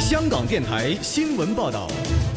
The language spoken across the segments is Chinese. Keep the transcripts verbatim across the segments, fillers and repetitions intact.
香港电台新闻报道。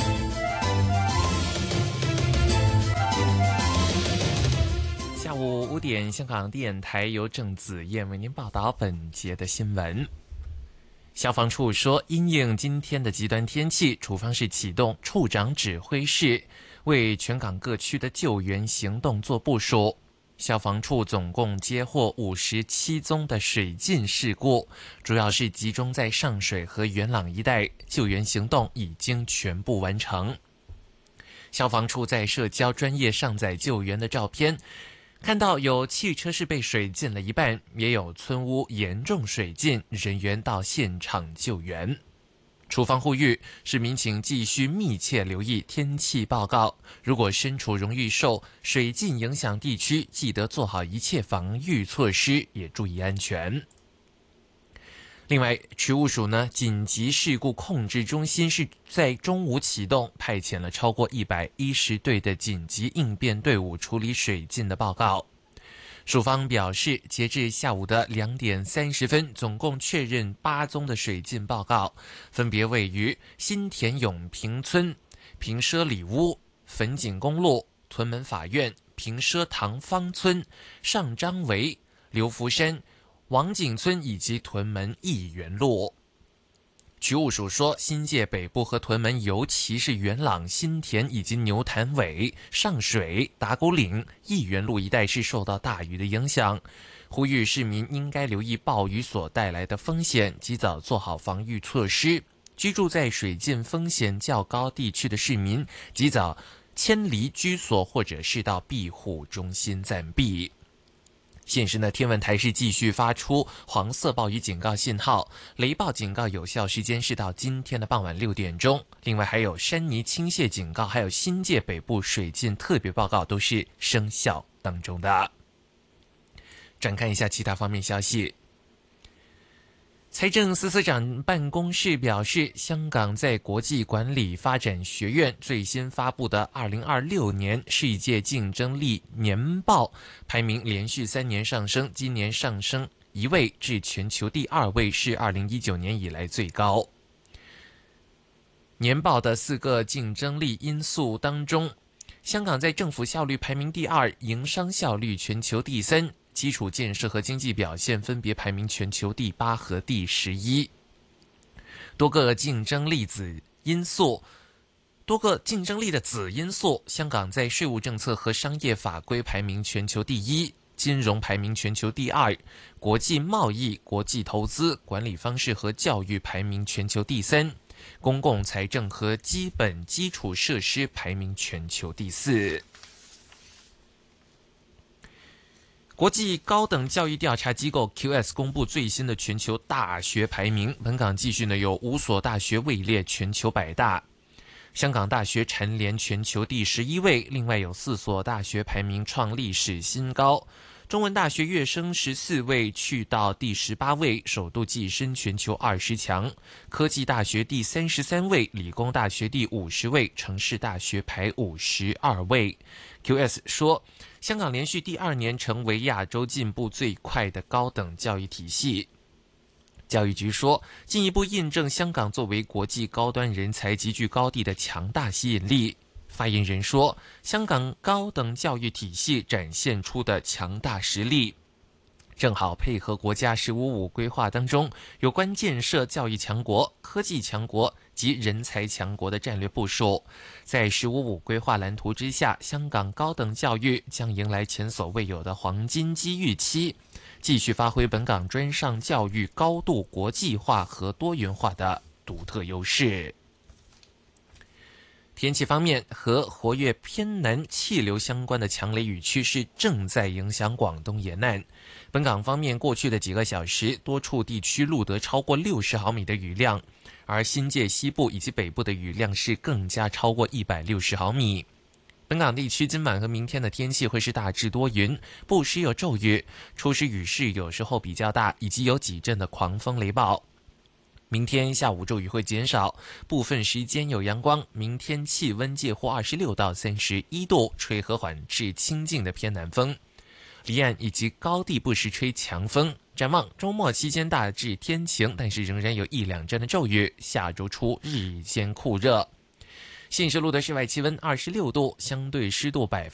下午五点，香港电台由郑子燕为您报道本节的新闻。消防处说，因应今天的极端天气，处方室启动处长指挥室，为全港各区的救援行动做部署。消防处总共接获五十七宗的水浸事故，主要是集中在上水和元朗一带，救援行动已经全部完成。消防处在社交专页上载救援的照片，看到有汽车是被水浸了一半，也有村屋严重水浸，人员到现场救援。处方呼吁市民请继续密切留意天气报告，如果身处容易受水浸影响地区，记得做好一切防御措施，也注意安全。另外，渠务署呢紧急事故控制中心是在中午启动，派遣了超过一百一十队的紧急应变队伍处理水浸的报告。署方表示，截至下午的两点三十分，总共确认八宗的水浸报告，分别位于新田永平村、平畲里屋、粉锦公路、屯门法院、平畲塘坊村、上张围、刘福山、王景村以及屯门义园路。渠务署说，新界北部和屯门，尤其是元朗、新田以及牛潭尾、上水、打鼓岭、义园路一带是受到大雨的影响，呼吁市民应该留意暴雨所带来的风险，及早做好防御措施。居住在水浸风险较高地区的市民，及早迁离居所，或者是到庇护中心暂避。现时呢，天文台是继续发出黄色暴雨警告信号，雷暴警告有效时间是到今天的傍晚六点钟。另外还有山泥倾泻警告，还有新界北部水浸特别报告都是生效当中的。转看一下其他方面消息。财政司司长办公室表示，香港在国际管理发展学院最新发布的二零二六年世界竞争力年报排名连续三年上升，今年上升一位至全球第二位，是二零一九年以来最高。年报的四个竞争力因素当中，香港在政府效率排名第二，营商效率全球第三，基础建设和经济表现分别排名全球第八和第十一。多个竞争力子因素，多个竞争力的子因素，香港在税务政策和商业法规排名全球第一，金融排名全球第二，国际贸易、国际投资、管理方式和教育排名全球第三，公共财政和基本基础设施排名全球第四。国际高等教育调查机构 Q S 公布最新的全球大学排名，本港继续呢有五所大学位列全球百大，香港大学蝉联全球第十一位，另外有四所大学排名创历史新高。中文大学跃升十四位，去到第十八位，首度跻身全球二十强。科技大学第三十三位，理工大学第五十位，城市大学排五十二位。Q S 说，香港连续第二年成为亚洲进步最快的高等教育体系。教育局说，进一步印证香港作为国际高端人才集聚高地的强大吸引力。发言人说，香港高等教育体系展现出的强大实力，正好配合国家十五五规划当中有关建设教育强国、科技强国及人才强国的战略部署。在十五五规划蓝图之下，香港高等教育将迎来前所未有的黄金机遇期，继续发挥本港专上教育高度国际化和多元化的独特优势。天气方面，和活跃偏南气流相关的强雷雨区是正在影响广东沿岸。本港方面，过去的几个小时，多处地区录得超过六十毫米的雨量，而新界西部以及北部的雨量是更加超过一百六十毫米。本港地区今晚和明天的天气会是大致多云，不时有骤雨，初时雨势有时候比较大，以及有几阵的狂风雷暴。明天下午骤雨会减少，部分时间有阳光。明天气温介乎二十六到三十一度，吹和缓至清劲的偏南风。 离岸以及高地不时吹强风。展望周末期间大致天晴，但是仍然有一两阵的骤雨。下周初日间酷热。信实路的室外气温二十六度，相对湿度百分之